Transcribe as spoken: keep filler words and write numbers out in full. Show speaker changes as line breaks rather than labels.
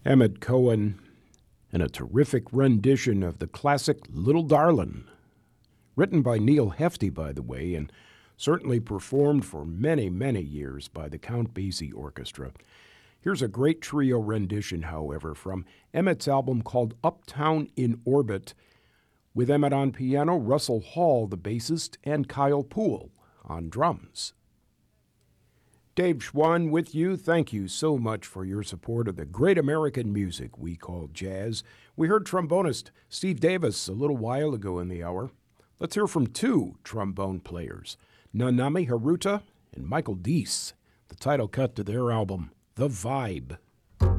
Emmett Cohen and a terrific rendition of the classic Little Darlin', written by Neil Hefti, by the way, and certainly performed for many, many years by the Count Basie Orchestra. Here's a great trio rendition, however, from Emmett's album called Uptown in Orbit, with Emmett on piano, Russell Hall, the bassist, and Kyle Poole on drums. Dave Schwann with you. Thank you so much for your support of the great American music we call jazz. We heard trombonist Steve Davis a little while ago in the hour. Let's hear from two trombone players, Nanami Haruta and Michael Deese, the title cut to their album, The Vibe.